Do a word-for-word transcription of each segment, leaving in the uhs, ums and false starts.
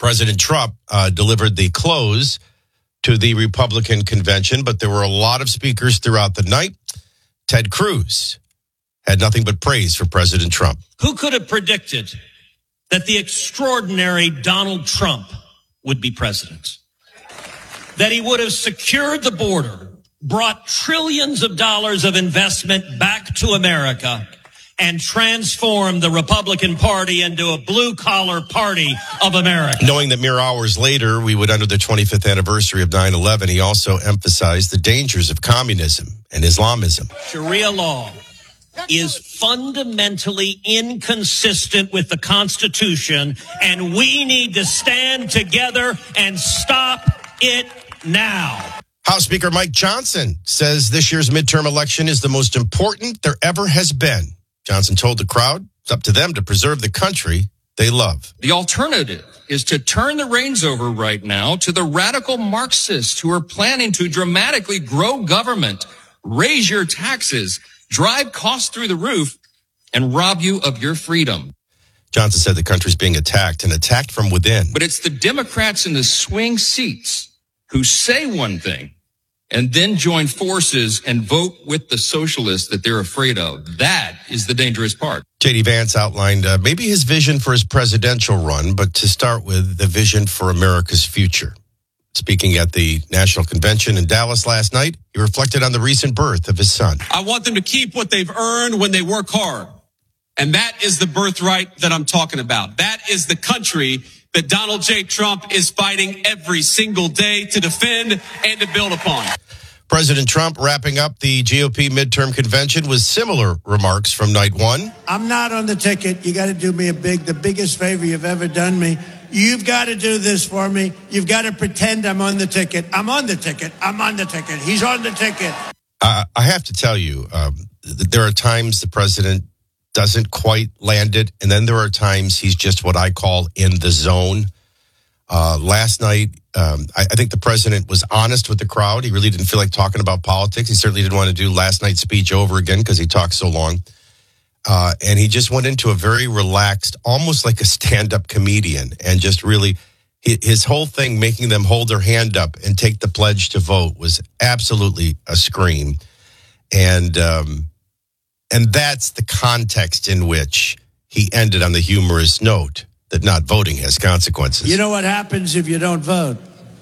President Trump uh, delivered the close to the Republican convention, but there were a lot of speakers throughout the night. Ted Cruz had nothing but praise for President Trump. Who could have predicted that the extraordinary Donald Trump would be president? That he would have secured the border, brought trillions of dollars of investment back to America, and transformed the Republican Party into a blue-collar party of America. Knowing that mere hours later we would enter the twenty-fifth anniversary of nine eleven, he also emphasized the dangers of communism and Islamism. Sharia law is fundamentally inconsistent with the Constitution, and we need to stand together and stop it now. House Speaker Mike Johnson says this year's midterm election is the most important there ever has been. Johnson told the crowd it's up to them to preserve the country they love. The alternative is to turn the reins over right now to the radical Marxists who are planning to dramatically grow government, raise your taxes, drive costs through the roof, and rob you of your freedom. Johnson said the country's being attacked and attacked from within. But it's the Democrats in the swing seats who say one thing and then join forces and vote with the socialists that they're afraid of. That is the dangerous part. J D Vance outlined uh, maybe his vision for his presidential run, but to start with, the vision for America's future. Speaking at the National Convention in Dallas last night, he reflected on the recent birth of his son. I want them to keep what they've earned when they work hard. And that is the birthright that I'm talking about. That is the country that Donald J. Trump is fighting every single day to defend and to build upon. President Trump wrapping up the G O P midterm convention with similar remarks from night one. I'm not on the ticket. You got to do me a big, the biggest favor you've ever done me. You've got to do this for me. You've got to pretend I'm on the ticket. I'm on the ticket. I'm on the ticket. He's on the ticket. Uh, I have to tell you, um, th- there are times the president doesn't quite land it, and then there are times he's just what I call in the zone. Uh, last night, um, I, I think the president was honest with the crowd. He really didn't feel like talking about politics. He certainly didn't want to do last night's speech over again because he talked so long. Uh, and he just went into a very relaxed, almost like a stand-up comedian, and just really, his whole thing, making them hold their hand up and take the pledge to vote, was absolutely a scream. And um, and that's the context in which he ended on the humorous note that not voting has consequences. You know what happens if you don't vote?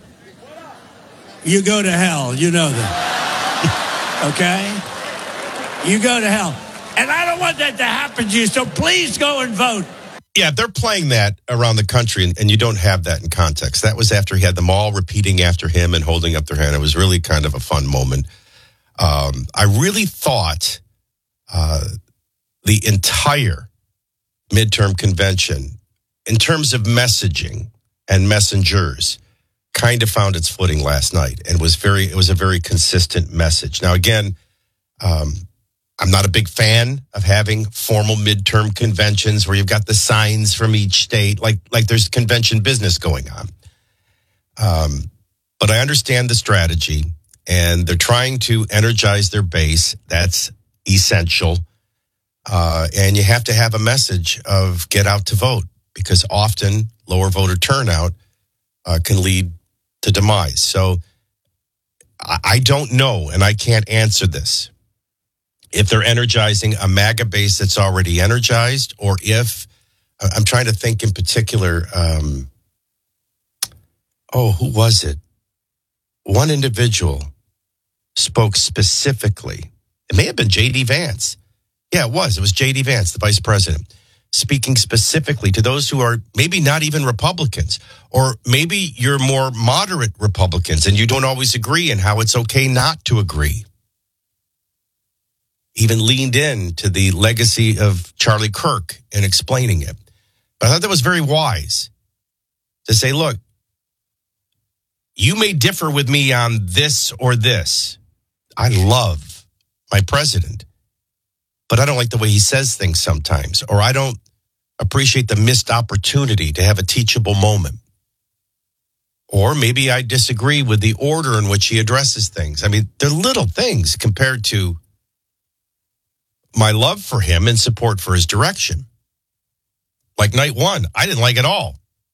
You go to hell. You know that. Okay? You go to hell. And I don't want that to happen to you, so please go and vote. Yeah, they're playing that around the country, and, and you don't have that in context. That was after he had them all repeating after him and holding up their hand. It was really kind of a fun moment. Um, I really thought uh, the entire midterm convention, in terms of messaging and messengers, kind of found its footing last night, and was very. It was a very consistent message. Now, again, um, I'm not a big fan of having formal midterm conventions where you've got the signs from each state, like like there's convention business going on. Um, but I understand the strategy, and they're trying to energize their base. That's essential. Uh, and you have to have a message of get out to vote, because often lower voter turnout uh, can lead to demise. So I, I don't know, and I can't answer this, if they're energizing a MAGA base that's already energized, or if, I'm trying to think in particular, um, oh, who was it? One individual spoke specifically. It may have been J D Vance. Yeah, it was. It was J D Vance, the vice president, speaking specifically to those who are maybe not even Republicans, or maybe you're more moderate Republicans and you don't always agree, and how it's okay not to agree. Even leaned in to the legacy of Charlie Kirk in explaining it. But I thought that was very wise to say, look, you may differ with me on this or this. I love my president, but I don't like the way he says things sometimes, or I don't appreciate the missed opportunity to have a teachable moment. Or maybe I disagree with the order in which he addresses things. I mean, they're little things compared to my love for him and support for his direction. Like night one, I didn't like it all.